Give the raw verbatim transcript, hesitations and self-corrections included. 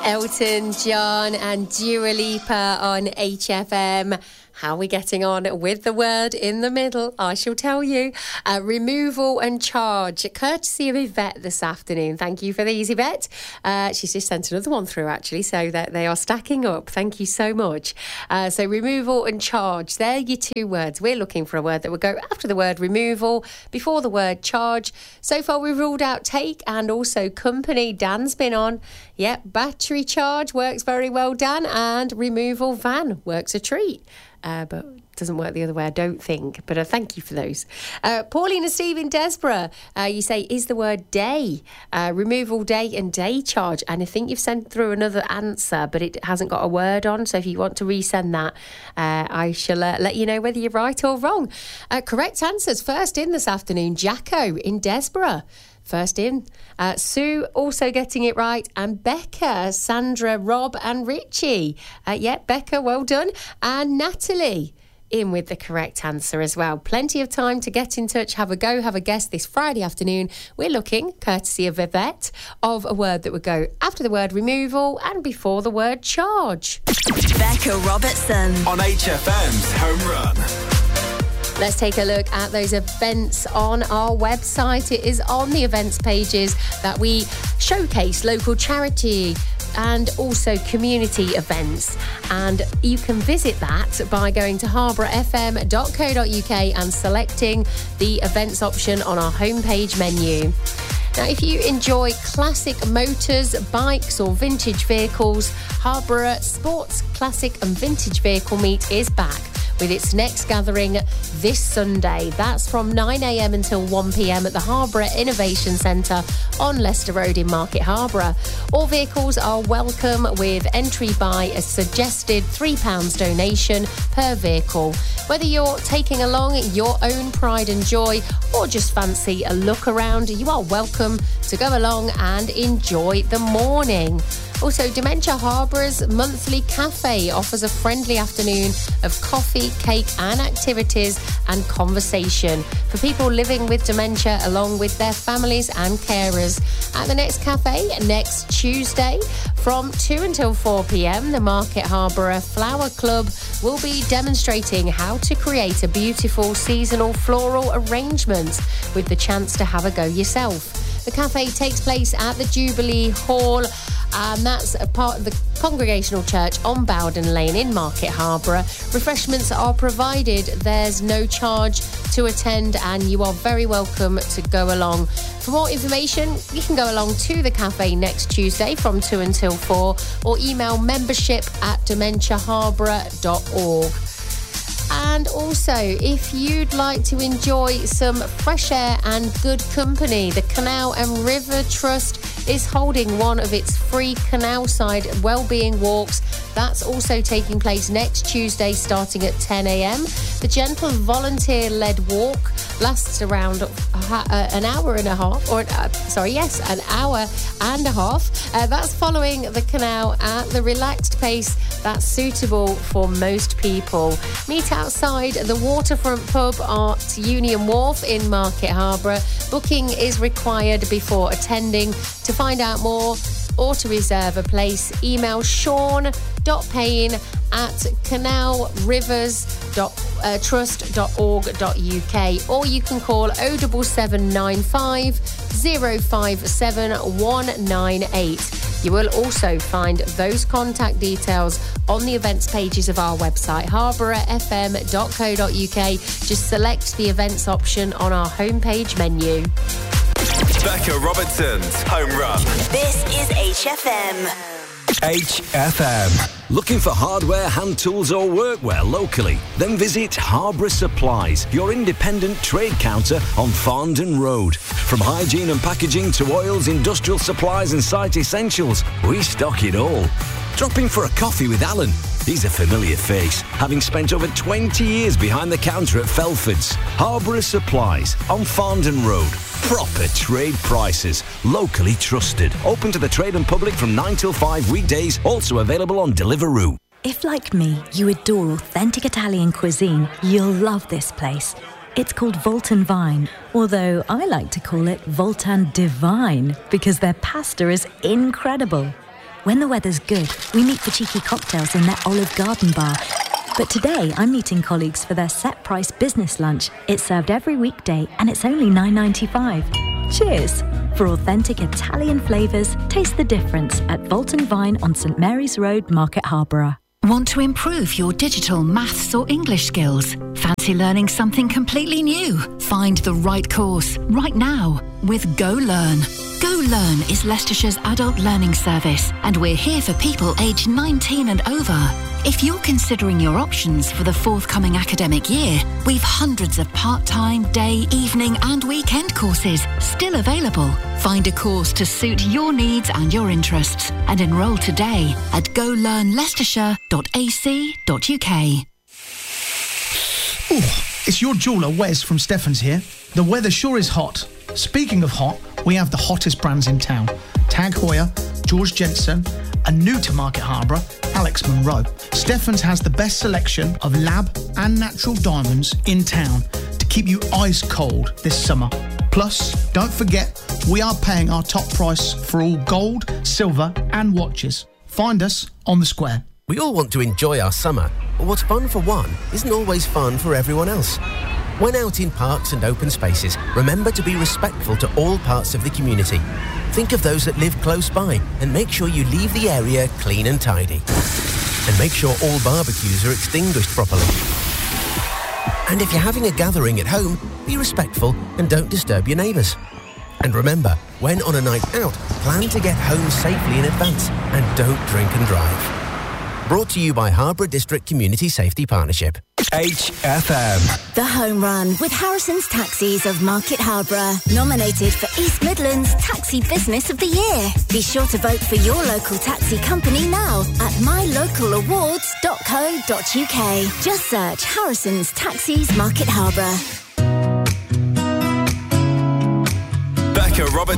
Elton John and Dua Lipa on H F M. How are we getting on with the word in the middle? I shall tell you. Uh, removal and charge, courtesy of Yvette this afternoon. Thank you for these, Yvette. Uh, she's just sent another one through, actually, so that they are stacking up. Thank you so much. Uh, so removal and charge, they're your two words. We're looking for a word that would go after the word removal, before the word charge. So far, we've ruled out take and also company. Dan's been on. Yep, battery charge works very well, Dan, and removal van works a treat. Uh, but doesn't work the other way, I don't think. But uh, thank you for those. Uh, Pauline and Steve in Desborough, uh, you say, is the word day, uh, removal day and day charge. And I think you've sent through another answer, but it hasn't got a word on. So if you want to resend that, uh, I shall uh, let you know whether you're right or wrong. Uh, correct answers. First in this afternoon, Jacko in Desborough. First in. Uh, Sue also getting it right. And Becca, Sandra, Rob and Richie. Uh, yeah, Becca, well done. And Natalie in with the correct answer as well. Plenty of time to get in touch, have a go, have a guess this Friday afternoon. We're looking, courtesy of Yvette, of a word that would go after the word removal and before the word charge. Becca Robertson on H F M's Home Run. Let's take a look at those events on our website. It is on the events pages that we showcase local charity and also community events. And you can visit that by going to harborough f m dot co dot u k and selecting the events option on our homepage menu. Now, if you enjoy classic motors, bikes or vintage vehicles, Harborough Sports Classic and Vintage Vehicle Meet is back with its next gathering this Sunday. That's from nine a m until one p m at the Harborough Innovation Centre on Leicester Road in Market Harborough. All vehicles are welcome with entry by a suggested three pounds donation per vehicle. Whether you're taking along your own pride and joy or just fancy a look around, you are welcome to go along and enjoy the morning. Also, Dementia Harbour's monthly cafe offers a friendly afternoon of coffee, cake and activities and conversation for people living with dementia along with their families and carers. At the next cafe next Tuesday from two until four p m, the Market Harborough Flower Club will be demonstrating how to create a beautiful seasonal floral arrangement with the chance to have a go yourself. The cafe takes place at the Jubilee Hall, and that's a part of the Congregational Church on Bowden Lane in Market Harborough. Refreshments are provided. There's no charge to attend, and you are very welcome to go along. For more information, you can go along to the cafe next Tuesday from two until four, or email membership at dementia harborough dot org. And also, if you'd like to enjoy some fresh air and good company, the Canal and River Trust is holding one of its free canal side wellbeing walks. That's also taking place next Tuesday starting at ten a m. The gentle volunteer-led walk lasts around uh, an hour and a half, or uh, sorry, yes, an hour and a half. Uh, that's following the canal at the relaxed pace that's suitable for most people. Meet outside the waterfront pub at Union Wharf in Market Harborough. Booking is required before attending. To find out more or to reserve a place, email sean dot payne at canal rivers trust dot org dot u k, or you can call oh seven seven nine five oh five seven one nine eight. You will also find those contact details on the events pages of our website, harborough f m dot co dot u k. Just select the events option on our homepage menu. Becca Robertson's Home Run. This is H F M. H F M. Looking for hardware, hand tools or workwear locally? Then visit Harborough Supplies, your independent trade counter on Farndon Road. From hygiene and packaging to oils, industrial supplies and site essentials, we stock it all. Drop in for a coffee with Alan. He's a familiar face, having spent over twenty years behind the counter at Felford's. Harborough Supplies on Farndon Road. Proper trade prices, locally trusted. Open to the trade and public from nine till five weekdays, also available on Deliveroo. If, like me, you adore authentic Italian cuisine, you'll love this place. It's called Voltan Vine, although I like to call it Voltan Divine because their pasta is incredible. When the weather's good, we meet for cheeky cocktails in their Olive Garden bar. But today, I'm meeting colleagues for their set-price business lunch. It's served every weekday, and it's only nine ninety-five. Cheers! For authentic Italian flavours, taste the difference at Volton Vine on St Mary's Road, Market Harborough. Want to improve your digital maths or English skills? Fancy learning something completely new? Find the right course right now with Go Learn. Go Learn is Leicestershire's adult learning service, and we're here for people aged nineteen and over. If you're considering your options for the forthcoming academic year, we've hundreds of part-time, day, evening and weekend courses still available. Find a course to suit your needs and your interests and enrol today at go learn leicestershire dot a c dot u k. Ooh, it's your jeweller, Wes from Stephens here. The weather sure is hot. Speaking of hot, we have the hottest brands in town. Tag Heuer, George Jensen, and new to Market Harborough, Alex Monroe. Stephens has the best selection of lab and natural diamonds in town to keep you ice cold this summer. Plus, don't forget, we are paying our top price for all gold, silver and watches. Find us on the square. We all want to enjoy our summer, but what's fun for one isn't always fun for everyone else. When out in parks and open spaces, remember to be respectful to all parts of the community. Think of those that live close by and make sure you leave the area clean and tidy. And make sure all barbecues are extinguished properly. And if you're having a gathering at home, be respectful and don't disturb your neighbours. And remember, when on a night out, plan to get home safely in advance and don't drink and drive. Brought to you by Harborough District Community Safety Partnership. H F M. The Home Run with Harrison's Taxis of Market Harborough. Nominated for East Midlands Taxi Business of the Year. Be sure to vote for your local taxi company now at my local awards dot co dot u k. Just search Harrison's Taxis Market Harborough. Becca Roberts.